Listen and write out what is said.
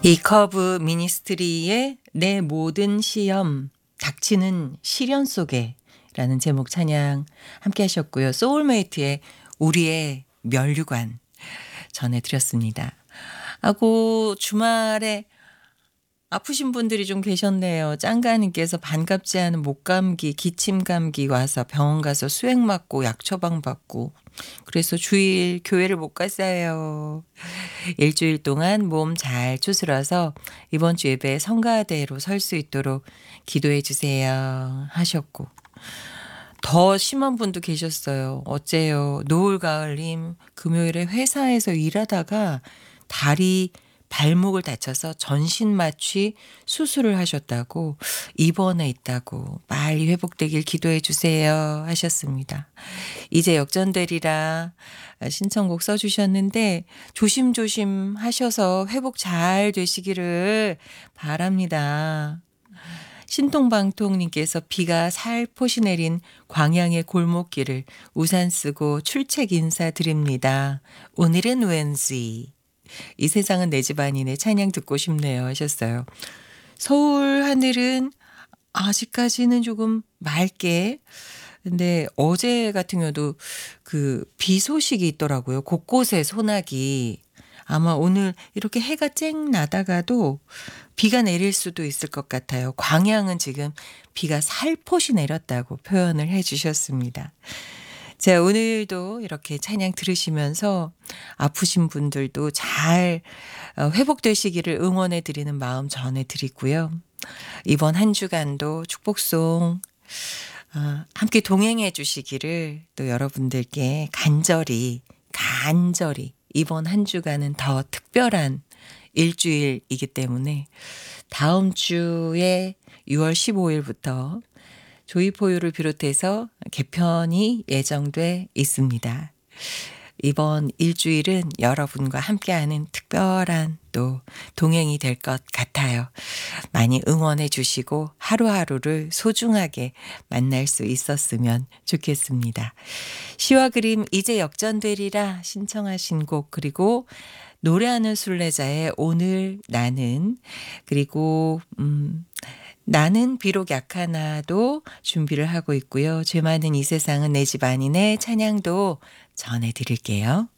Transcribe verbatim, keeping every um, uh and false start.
이 커브 미니스트리의 내 모든 시험 닥치는 시련 속에 라는 제목 찬양 함께 하셨고요. 소울메이트의 우리의 면류관 전해드렸습니다. 하고 주말에 아프신 분들이 좀 계셨네요. 짱가님께서 반갑지 않은 목감기, 기침감기 와서 병원 가서 수액 맞고 약 처방 받고 그래서 주일 교회를 못 갔어요. 일주일 동안 몸 잘 추스러서 이번 주 예배 성가대로 설 수 있도록 기도해 주세요 하셨고 더 심한 분도 계셨어요. 어째요. 노을 가을님 금요일에 회사에서 일하다가 다리 발목을 다쳐서 전신 마취 수술을 하셨다고 입원해 있다고 빨리 회복되길 기도해 주세요 하셨습니다. 이제 역전되리라 신청곡 써주셨는데 조심조심 하셔서 회복 잘 되시기를 바랍니다. 신통방통님께서 비가 살포시 내린 광양의 골목길을 우산 쓰고 출첵 인사드립니다. 오늘은 왠지 이 세상은 내 집안이네 찬양 듣고 싶네요 하셨어요. 서울 하늘은 아직까지는 조금 맑게 근데 어제 같은 경우도 그 비 소식이 있더라고요. 곳곳에 소나기. 아마 오늘 이렇게 해가 쨍 나다가도 비가 내릴 수도 있을 것 같아요. 광양은 지금 비가 살포시 내렸다고 표현을 해 주셨습니다. 자, 오늘도 이렇게 찬양 들으시면서 아프신 분들도 잘 회복되시기를 응원해 드리는 마음 전해 드리고요. 이번 한 주간도 축복송 어, 함께 동행해 주시기를 또 여러분들께 간절히 간절히 이번 한 주간은 더 특별한 일주일이기 때문에 다음 주에 유월 십오일부터 조이포유를 비롯해서 개편이 예정돼 있습니다. 이번 일주일은 여러분과 함께하는 특별한 또 동행이 될 것 같아요. 많이 응원해 주시고 하루하루를 소중하게 만날 수 있었으면 좋겠습니다. 시와 그림 이제 역전되리라 신청하신 곡 그리고 노래하는 순례자의 오늘 나는 그리고 음 나는 비록 약하나도 준비를 하고 있고요. 죄 많은 이 세상은 내 집 아니네 찬양도 전해드릴게요.